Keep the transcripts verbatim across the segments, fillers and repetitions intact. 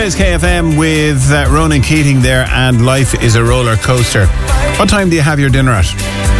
It's K F M with uh, Ronan Keating there, and life is a roller coaster. What time do you have your dinner at?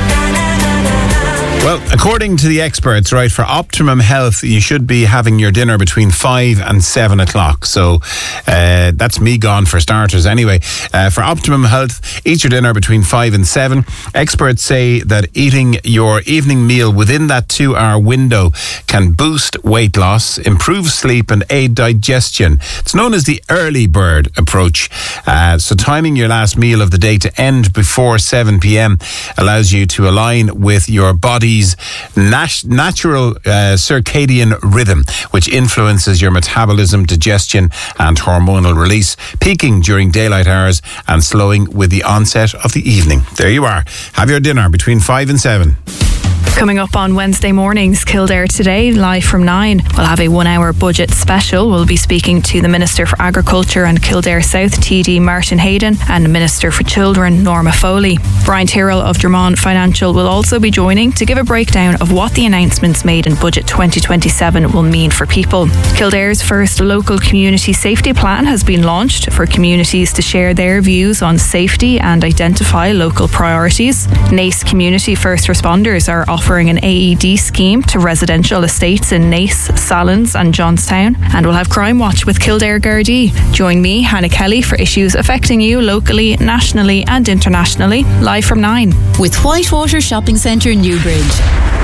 Well, according to the experts, right, for optimum health, you should be having your dinner between five and seven o'clock. So uh, that's me gone for starters anyway. Uh, for optimum health, eat your dinner between five and seven. Experts say that eating your evening meal within that two-hour window can boost weight loss, improve sleep, and aid digestion. It's known as the early bird approach. Uh, so timing your last meal of the day to end before seven p.m. allows you to align with your body's nat- natural uh, circadian rhythm, which influences your metabolism, digestion, and hormonal release, peaking during daylight hours and slowing with the onset of the evening. There you are. Have your dinner between five and seven. Coming up on Wednesday mornings, Kildare Today, live from nine. We'll have a one-hour budget special. We'll be speaking to the Minister for Agriculture and Kildare South, T D Martin Hayden, and Minister for Children, Norma Foley. Brian Tyrrell of Drummond Financial will also be joining to give a breakdown of what the announcements made in Budget twenty twenty-seven will mean for people. Kildare's first local community safety plan has been launched for communities to share their views on safety and identify local priorities. Naas Community First Responders are offering an A E D scheme to residential estates in Naas, Sallins and Johnstown. And we'll have Crime Watch with Kildare Gardaí. Join me, Hannah Kelly, for issues affecting you locally, nationally and internationally, live from nine. With Whitewater Shopping Centre, Newbridge.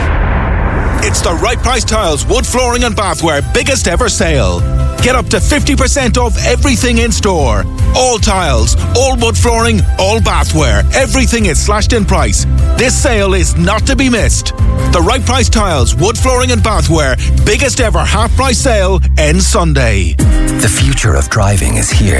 It's the Right Price Tiles Wood Flooring and Bathware biggest ever sale. Get up to fifty percent off everything in store. All tiles, all wood flooring, all bathware. Everything is slashed in price. This sale is not to be missed. The Right Price Tiles Wood Flooring and Bathware biggest ever half price sale ends Sunday. The future of driving is here.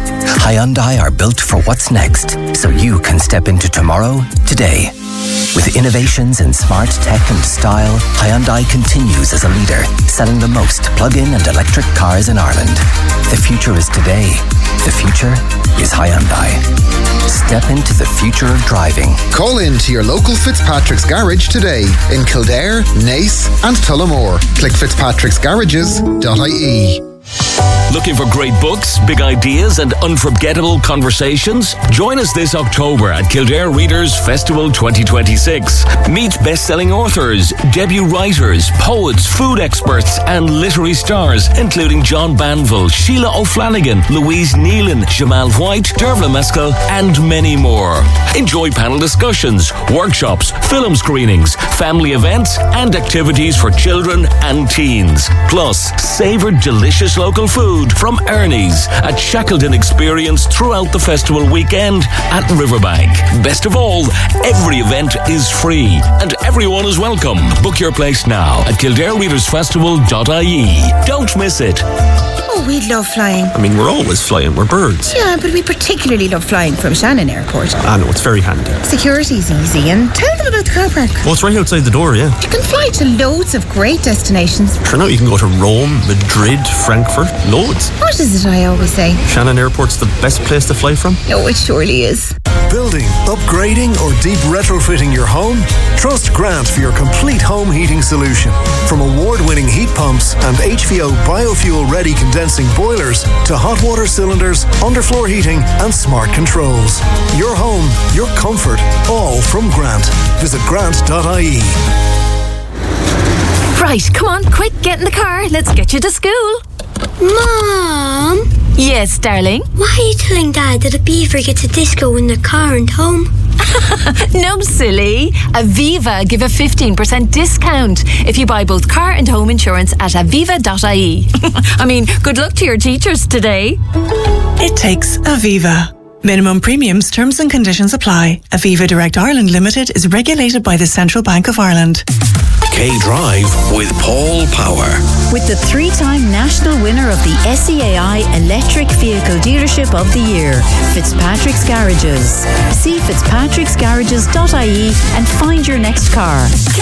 Hyundai are built for what's next, so you can step into tomorrow today. With innovations in smart tech and style, Hyundai continues as a leader, selling the most plug-in and electric cars in Ireland. The future is today. The future is Hyundai. Step into the future of driving. Call in to your local Fitzpatrick's Garage today in Kildare, Naas and Tullamore. Click fitzpatricks garages dot I E. Looking for great books, big ideas and unforgettable conversations? Join us this October at Kildare Readers Festival twenty twenty-six. Meet best-selling authors, debut writers, poets, food experts and literary stars, including John Banville, Sheila O'Flanagan, Louise Nealon, Jamal White, Dervla Mescal and many more. Enjoy panel discussions, workshops, film screenings, family events and activities for children and teens. Plus, savour delicious local food from Ernie's at Shackleton Experience throughout the festival weekend at Riverbank. Best of all, every event is free and everyone is welcome. Book your place now at kildare readers festival dot I E. Don't miss it. Oh, we love flying. I mean, we're always flying. We're birds. Yeah, but we particularly love flying from Shannon Airport. I know, it's very handy. Security's easy, and tell them about the car park. Well, it's right outside the door, yeah. You can fly to loads of great destinations. Sure, now you can go to Rome, Madrid, Frankfurt, loads. What is it I always say? Shannon Airport's the best place to fly from. Oh, it surely is. Building, upgrading or deep retrofitting your home? Trust Grant for your complete home heating solution. From award-winning heat pumps and H V O biofuel-ready condensing boilers to hot water cylinders, underfloor heating and smart controls. Your home, your comfort, all from Grant. Visit grant dot I E. Right, come on, quick, get in the car. Let's get you to school. Mom? Yes, darling? Why are you telling Dad that a beaver gets a disco in their car and home? No, silly. Aviva give a fifteen percent discount if you buy both car and home insurance at aviva dot I E. I mean, good luck to your teachers today. It takes Aviva. Minimum premiums, terms and conditions apply. Aviva Direct Ireland Limited is regulated by the Central Bank of Ireland. K-Drive with Paul Power. With the three-time national winner of the S E A I Electric Vehicle Dealership of the Year, Fitzpatrick's Garages. See fitzpatricks garages dot I E and find your next car.